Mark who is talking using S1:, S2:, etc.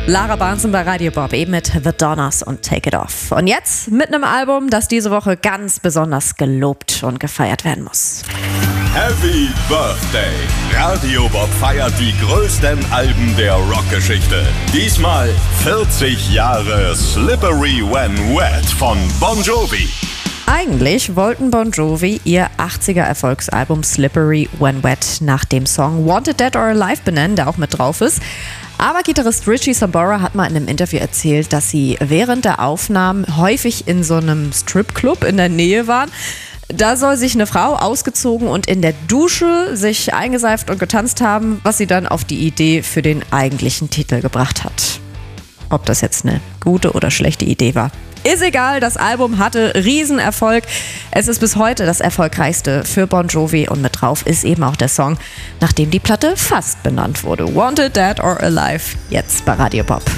S1: Lara Barnson bei Radio Bob, eben mit The Donners und Take It Off. Und jetzt mit einem Album, das diese Woche ganz besonders gelobt und gefeiert werden muss.
S2: Happy Birthday! Radio Bob feiert die größten Alben der Rockgeschichte. Diesmal 40 Jahre Slippery When Wet von Bon Jovi.
S1: Eigentlich wollten Bon Jovi ihr 80er-Erfolgsalbum Slippery When Wet nach dem Song Wanted Dead or Alive benennen, der auch mit drauf ist. Aber Gitarrist Richie Sambora hat mal in einem Interview erzählt, dass sie während der Aufnahmen häufig in so einem Stripclub in der Nähe waren. Da soll sich eine Frau ausgezogen und in der Dusche sich eingeseift und getanzt haben, was sie dann auf die Idee für den eigentlichen Titel gebracht hat. Ob das jetzt eine gute oder schlechte Idee war, ist egal. Das Album hatte Riesenerfolg. Es ist bis heute das erfolgreichste für Bon Jovi und mit drauf ist eben auch der Song, nach dem die Platte fast benannt wurde. Wanted Dead or Alive, jetzt bei Radio Bob.